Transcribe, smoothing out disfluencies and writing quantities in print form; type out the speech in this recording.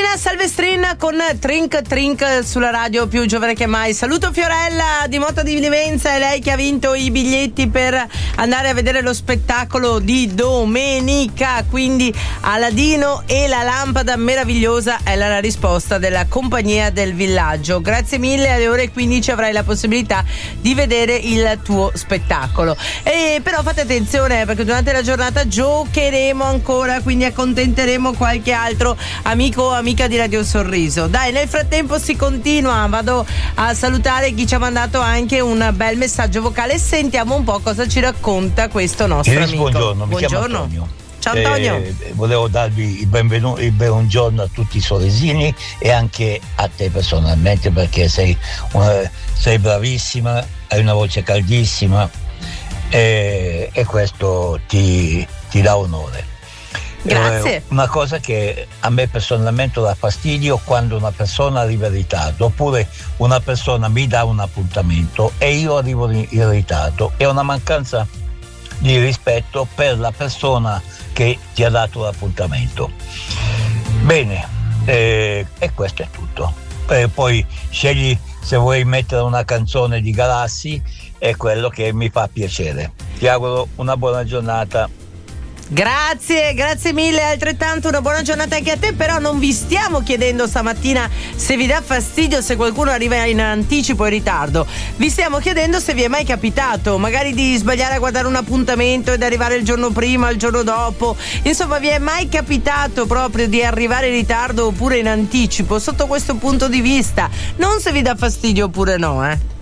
Nina Salvestrin con Trink Trink sulla radio più giovane che mai. Saluto Fiorella di Motta di Livenza, è lei che ha vinto i biglietti per andare a vedere lo spettacolo di domenica, quindi Aladino e la lampada meravigliosa è la risposta della compagnia del villaggio. Grazie mille, alle ore 15 avrai la possibilità di vedere il tuo spettacolo. E però fate attenzione, perché durante la giornata giocheremo ancora, quindi accontenteremo qualche altro amico o amica di Radio Sorriso. Dai, nel frattempo si continua, vado a salutare chi ci ha mandato anche un bel messaggio vocale. Sentiamo un po' cosa ci racconta questo nostro amico. Buongiorno, mi chiamo Antonio. Ciao Antonio. Volevo darvi il buongiorno a tutti i soresini e anche a te personalmente, perché sei bravissima, hai una voce caldissima e questo ti dà onore. Grazie. Una cosa che a me personalmente dà fastidio quando una persona arriva in ritardo, oppure una persona mi dà un appuntamento e io arrivo in ritardo. È una mancanza di rispetto per la persona che ti ha dato l'appuntamento. Bene, e questo è tutto. Poi scegli se vuoi mettere una canzone di Galassi, è quello che mi fa piacere. Ti auguro una buona giornata. Grazie mille, altrettanto una buona giornata anche a te. Però non vi stiamo chiedendo stamattina se vi dà fastidio se qualcuno arriva in anticipo o in ritardo. Vi stiamo chiedendo se vi è mai capitato magari di sbagliare a guardare un appuntamento ed arrivare il giorno prima, il giorno dopo. Insomma, vi è mai capitato proprio di arrivare in ritardo oppure in anticipo? Sotto questo punto di vista, non se vi dà fastidio oppure no,